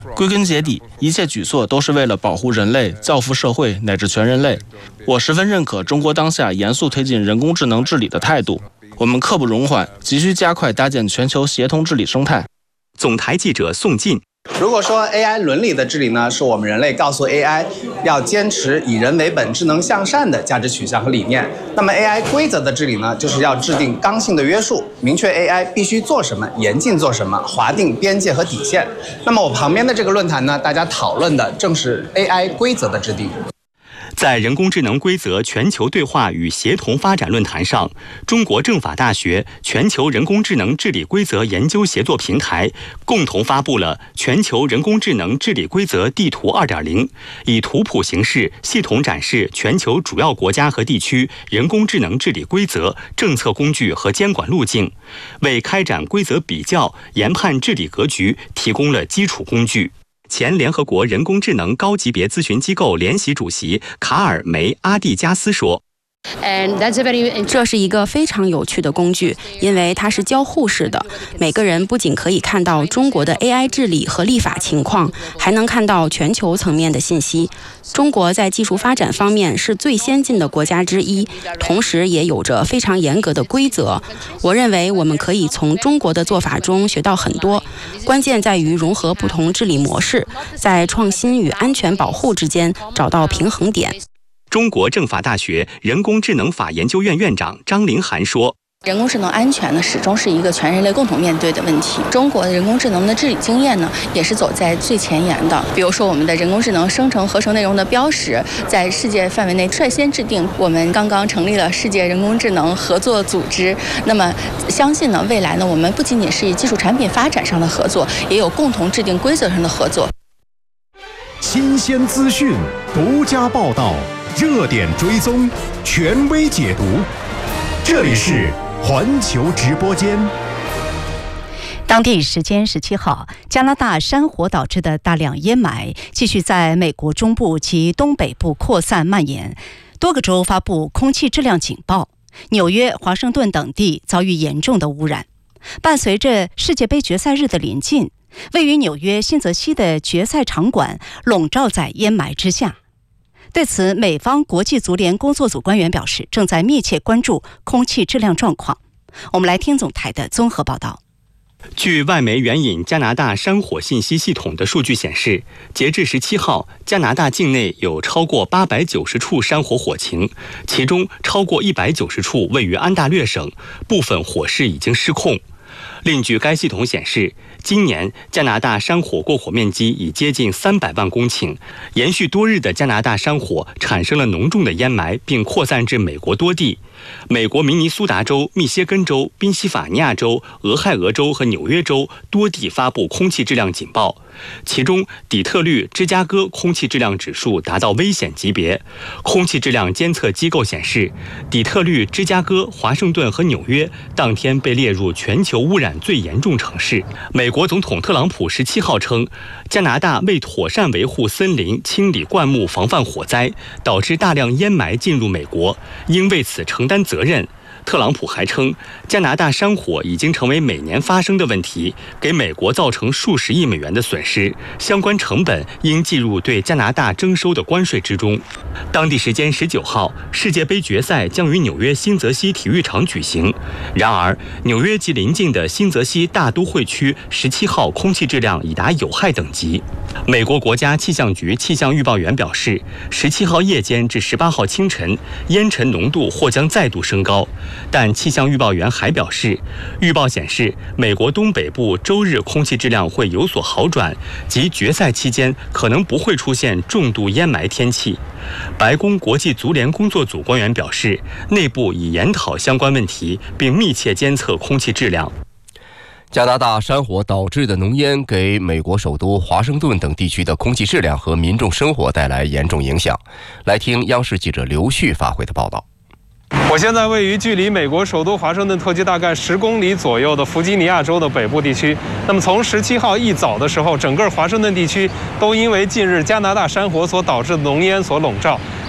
归根结底，一切举措都是为了保护人类、造福社会乃至全人类。我十分认可中国当下严肃推进人工智能治理的态度，我们刻不容缓，急需加快搭建全球协同治理生态。 总台记者宋进。 如果说 AI 伦理的治理呢，是我们人类告诉 AI 要坚持以人为本、智能向善的价值取向和理念，那么 AI 规则的治理呢，就是要制定刚性的约束，明确 AI 必须做什么，严禁做什么，划定边界和底线。那么我旁边的这个论坛呢，大家讨论的正是 AI 规则的制定。 在人工智能规则全球对话与协同发展论坛上，中国政法大学全球人工智能治理规则研究协作平台共同发布了全球人工智能治理规则地图 2.0， 以图谱形式系统展示全球主要国家和地区人工智能治理规则、政策工具和监管路径，为开展规则比较、研判治理格局提供了基础工具。前联合国人工智能高级别咨询机构联席主席卡尔梅阿蒂加斯说， 这是一个非常有趣的工具，因为它是交互式的，每个人不仅可以看到中国的 AI 治理和立法情况，还能看到全球层面的信息。中国在技术发展方面是最先进的国家之一，同时也有着非常严格的规则。我认为我们可以从中国的做法中学到很多，关键在于融合不同治理模式，在创新与安全保护之间找到平衡点。 中国政法大学人工智能法研究院院长张凌涵说， 人工智能安全呢，始终是一个全人类共同面对的问题。中国的人工智能的治理经验呢，也是走在最前沿的。比如说，我们的人工智能生成合成内容的标识，在世界范围内率先制定。我们刚刚成立了世界人工智能合作组织。那么，相信呢，未来呢，我们不仅仅是以技术产品发展上的合作，也有共同制定规则上的合作。 新鲜资讯，独家报道。热点追踪，权威解读，这里是环球直播间。 当地时间17号，加拿大山火导致的大量烟霾继续在美国中部及东北部扩散蔓延，多个州发布空气质量警报，纽约、华盛顿等地遭遇严重的污染。伴随着世界杯决赛日的临近，位于纽约新泽西的决赛场馆笼罩在烟霾之下。对此，美方国际足联工作组官员表示，正在密切关注空气质量状况。我们来听总台的综合报道。 据外媒援引加拿大山火信息系统的数据显示，截至17号，加拿大境内有超过890处山火火情，其中超过190处位于安大略省，部分火势已经失控。另据该系统显示，今年加拿大山火过火面积已接近300万公顷，延续多日的加拿大山火产生了浓重的烟霾，并扩散至美国多地。美国明尼苏达州、密歇根州、宾夕法尼亚州、俄亥俄州和纽约州多地发布空气质量警报，其中底特律、芝加哥空气质量指数达到危险级别。空气质量监测机构显示，底特律、芝加哥、华盛顿和纽约当天被列入全球污染最严重城市。美国总统特朗普17号称，加拿大未妥善维护森林、清理灌木、防范火灾，导致大量烟霾进入美国，应为此承担责任。特朗普还称，加拿大山火已经成为每年发生的问题，给美国造成数十亿美元的损失，相关成本应计入对加拿大征收的关税之中。当地时间19号，世界杯决赛将于纽约新泽西体育场举行。然而，纽约及邻近的新泽西大都会区17号空气质量已达有害等级。美国国家气象局气象预报员表示，17号夜间至18号清晨，烟尘浓度或将再度升高。但气象预报员还表示，预报显示美国东北部周日空气质量会有所好转，及决赛期间可能不会出现重度烟霾天气。白宫国际足联工作组官员表示，内部已研讨相关问题，并密切监测空气质量。 加拿大山火导致的浓烟给美国首都华盛顿等地区的空气质量和民众生活带来严重影响。来听央视记者刘旭发回的报道。 我现在位于距离美国首都华盛顿特区大概10公里左右的弗吉尼亚州的北部地区。那么从17号一早的时候，整个华盛顿地区都因为近日加拿大山火所导致的浓烟所笼罩。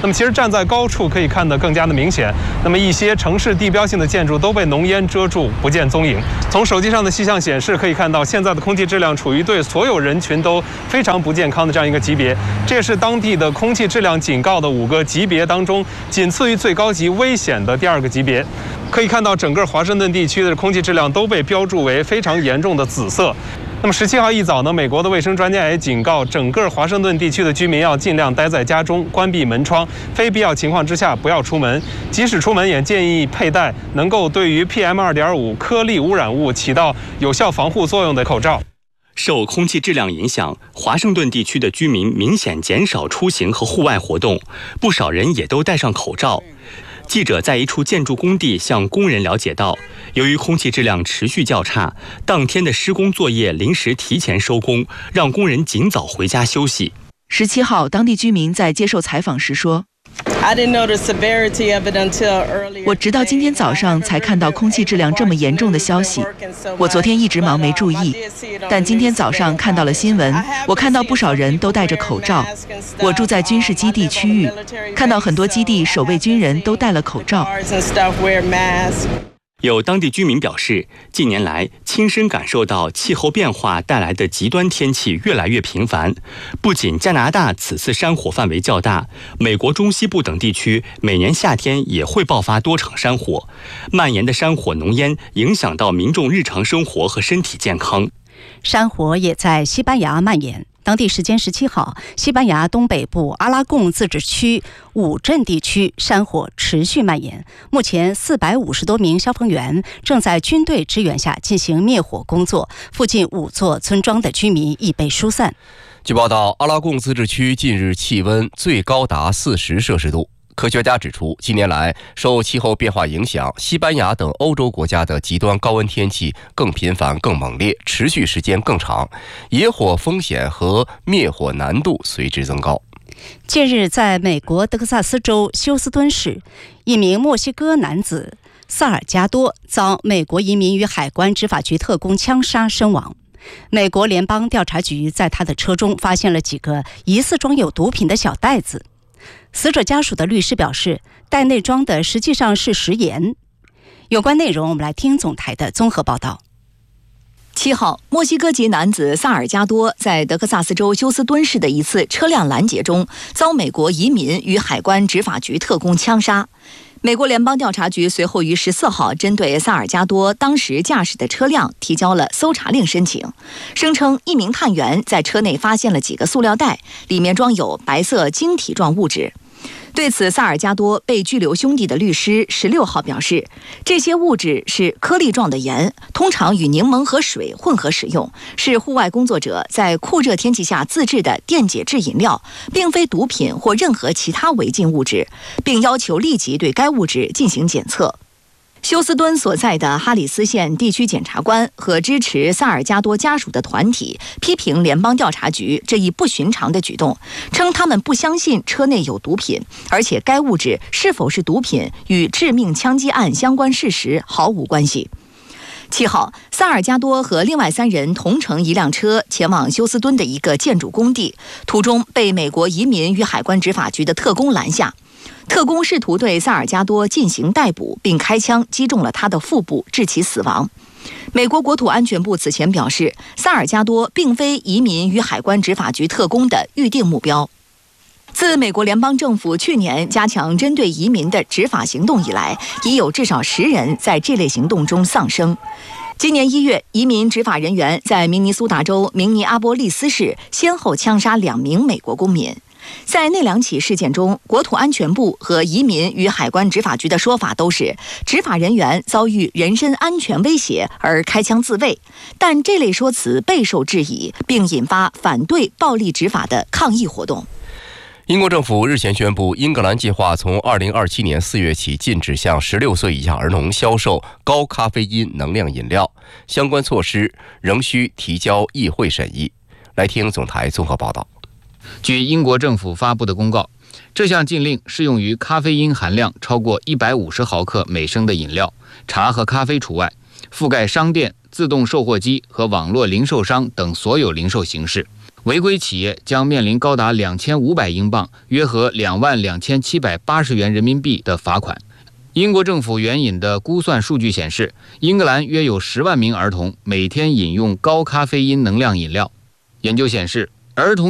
那么其实站在高处可以看得更加的明显。那么一些城市地标性的建筑都被浓烟遮住，不见踪影。从手机上的气象显示可以看到，现在的空气质量处于对所有人群都非常不健康的这样一个级别。这也是当地的空气质量警告的5个级别当中，仅次于最高级危险的第2个级别。可以看到，整个华盛顿地区的空气质量都被标注为非常严重的紫色。那么17号一早呢，美国的卫生专家也警告整个华盛顿地区的居民要尽量待在家中，关闭门窗，非必要情况之下不要出门。即使出门，也建议佩戴能够对于 PM2.5 颗粒污染物起到有效防护作用的口罩。 受空气质量影响，华盛顿地区的居民明显减少出行和户外活动，不少人也都戴上口罩。记者在一处建筑工地向工人了解到，由于空气质量持续较差，当天的施工作业临时提前收工，让工人尽早回家休息。 17号，当地居民在接受采访时说，我直到今天早上才看到空气质量这么严重的消息。我昨天一直忙没注意，但今天早上看到了新闻，我看到不少人都戴着口罩。我住在军事基地区域，看到很多基地守卫军人都戴了口罩。 有当地居民表示，近年来亲身感受到气候变化带来的极端天气越来越频繁。不仅加拿大此次山火范围较大，美国中西部等地区每年夏天也会爆发多场山火，蔓延的山火浓烟影响到民众日常生活和身体健康。 山火也在西班牙蔓延。当地时间17号，西班牙东北部阿拉贡自治区五镇地区山火持续蔓延，目前450多名消防员正在军队支援下进行灭火工作，附近5座村庄的居民已被疏散。 据报道，阿拉贡自治区近日气温最高达40摄氏度。科学家指出，近年来受气候变化影响，西班牙等欧洲国家的极端高温天气更频繁、更猛烈，持续时间更长，野火风险和灭火难度随之增高。 近日，在美国德克萨斯州休斯敦市，一名墨西哥男子萨尔加多遭美国移民与海关执法局特工枪杀身亡。美国联邦调查局在他的车中发现了几个疑似装有毒品的小袋子。死者家属的律师表示，袋内装的实际上是食盐。有关内容，我们来听总台的综合报道。 7号，墨西哥籍男子萨尔加多在德克萨斯州休斯敦市的一次车辆拦截中，遭美国移民与海关执法局特工枪杀。美国联邦调查局随后于14号针对萨尔加多当时驾驶的车辆提交了搜查令申请，声称一名探员在车内发现了几个塑料袋，里面装有白色晶体状物质。对此，萨尔加多被拘留兄弟的律师16号表示，这些物质是颗粒状的盐，通常与柠檬和水混合使用，是户外工作者在酷热天气下自制的电解质饮料，并非毒品或任何其他违禁物质，并要求立即对该物质进行检测。休斯敦所在的哈里斯县地区检察官和支持萨尔加多家属的团体批评联邦调查局这一不寻常的举动，称他们不相信车内有毒品，而且该物质是否是毒品与致命枪击案相关事实毫无关系。7号，萨尔加多和另外3人同乘一辆车前往休斯敦的一个建筑工地，途中被美国移民与海关执法局的特工拦下。特工试图对萨尔加多进行逮捕，并开枪击中了他的腹部，致其死亡。美国国土安全部此前表示，萨尔加多并非移民与海关执法局特工的预定目标。自美国联邦政府去年加强针对移民的执法行动以来，已有至少10人在这类行动中丧生。今年1月，移民执法人员在明尼苏达州明尼阿波利斯市先后枪杀2名美国公民。在那2起事件中，国土安全部和移民与海关执法局的说法都是执法人员遭遇人身安全威胁而开枪自卫，但这类说辞备受质疑，并引发反对暴力执法的抗议活动。 英国政府日前宣布，英格兰计划从2027年4月起禁止向16岁以下儿童销售高咖啡因能量饮料，相关措施仍需提交议会审议。来听总台综合报道。 据英国政府发布的公告，这项禁令适用于咖啡因含量超过150毫克每升的饮料，茶和咖啡除外，覆盖商店、自动售货机和网络零售商等所有零售形式。 违规企业将面临高达2500英镑，约合22780元人民币的罚款。英国政府援引的估算数据显示，英格兰约有10万名儿童每天饮用高咖啡因能量饮料。研究显示，儿童